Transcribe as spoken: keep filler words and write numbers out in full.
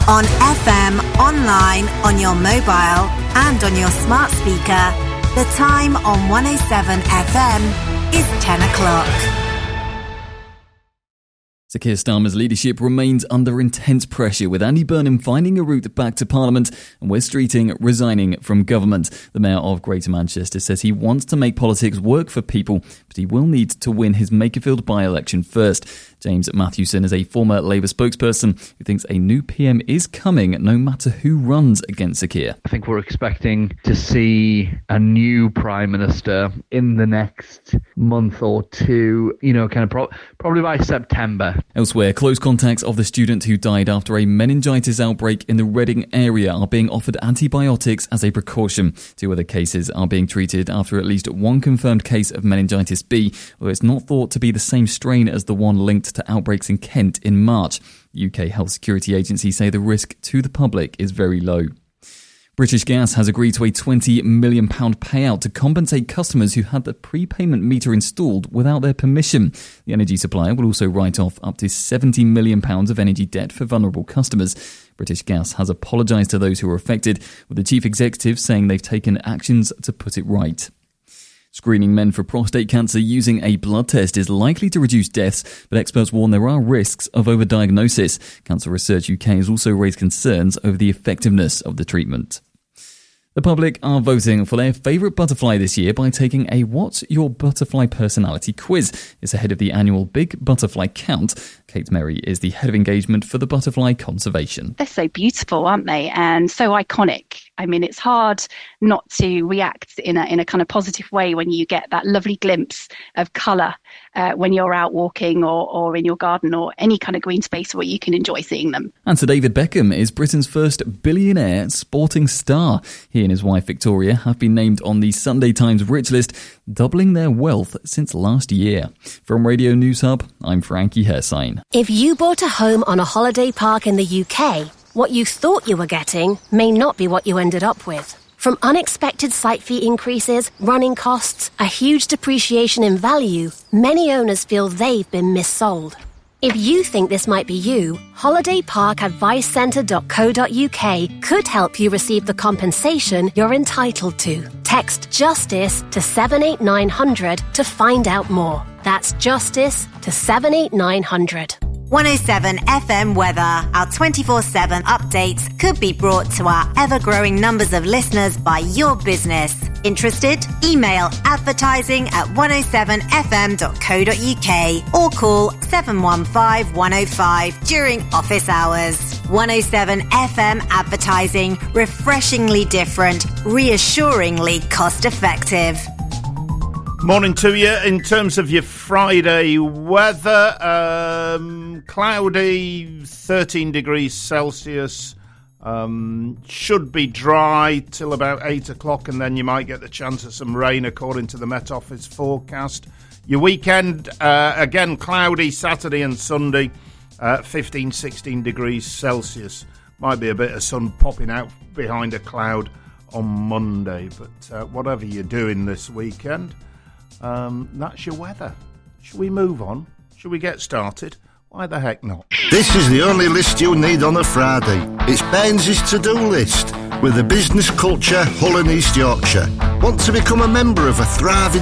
On F M, online, on your mobile and on your smart speaker. The time on one oh seven F M is ten o'clock. Sir Keir Starmer's leadership remains under intense pressure, with Andy Burnham finding a route back to Parliament and Wes Streeting resigning from government. The Mayor of Greater Manchester says he wants to make politics work for people, but he will need to win his Makerfield by-election first. James Mathewson is a former Labour spokesperson who thinks a new P M is coming no matter who runs against Sir Keir. I think we're expecting to see a new Prime Minister in the next month or two, you know, kind of pro- probably by September. Elsewhere, close contacts of the student who died after a meningitis outbreak in the Reading area are being offered antibiotics as a precaution. Two other cases are being treated after at least one confirmed case of meningitis B, although it's not thought to be the same strain as the one linked to outbreaks in Kent in March. The U K Health Security Agency say the risk to the public is very low. British Gas has agreed to a twenty million pounds payout to compensate customers who had the prepayment meter installed without their permission. The energy supplier will also write off up to seventy million pounds of energy debt for vulnerable customers. British Gas has apologised to those who were affected, with the chief executive saying they've taken actions to put it right. Screening men for prostate cancer using a blood test is likely to reduce deaths, but experts warn there are risks of overdiagnosis. Cancer Research U K has also raised concerns over the effectiveness of the treatment. The public are voting for their favourite butterfly this year by taking a What's Your Butterfly Personality quiz. It's ahead of the annual Big Butterfly Count. Kate Merry is the head of engagement for the Butterfly Conservation. They're so beautiful, aren't they? And so iconic. I mean, it's hard not to react in a in a kind of positive way when you get that lovely glimpse of colour uh, when you're out walking or, or in your garden or any kind of green space where you can enjoy seeing them. And Sir David Beckham is Britain's first billionaire sporting star. He and his wife Victoria have been named on the Sunday Times Rich List, doubling their wealth since last year. From Radio News Hub, I'm Frankie Hersine. If you bought a home on a holiday park in the U K, what you thought you were getting may not be what you ended up with. From unexpected site fee increases, running costs, a huge depreciation in value, many owners feel they've been missold. If you think this might be you, holiday park advice centre dot co dot uk could help you receive the compensation you're entitled to. Text JUSTICE to seven eight nine hundred to find out more. That's JUSTICE to seven eight nine hundred. one oh seven F M weather. Our twenty-four seven updates could be brought to our ever-growing numbers of listeners by your business. Interested? Email advertising at one oh seven f m dot co dot uk or call seven one five one oh five during office hours. one oh seven F M advertising. Refreshingly different, reassuringly cost-effective. Morning to you. In terms of your Friday weather, um, cloudy, thirteen degrees Celsius, um, should be dry till about eight o'clock, and then you might get the chance of some rain according to the Met Office forecast. Your weekend, uh, again, cloudy, Saturday and Sunday, uh, fifteen, sixteen degrees Celsius. Might be a bit of sun popping out behind a cloud on Monday, but uh, whatever you're doing this weekend, Um, that's your weather. Should we move on? Should we get started? Why the heck not? This is the only list you need on a Friday. It's Baines's to-do list with the business culture Hull and East Yorkshire. Want to become a member of a thriving